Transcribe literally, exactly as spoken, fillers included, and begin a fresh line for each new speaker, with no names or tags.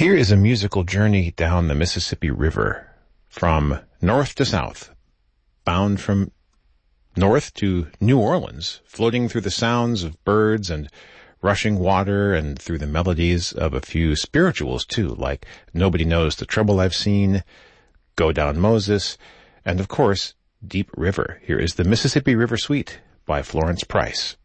Here is a musical journey down the Mississippi River from north to south, bound from north to New Orleans, floating through the sounds of birds and rushing water and through the melodies of a few spirituals, too, like Nobody Knows the Trouble I've Seen, Go Down Moses, and, of course, Deep River. Here is the Mississippi River Suite by Florence Price.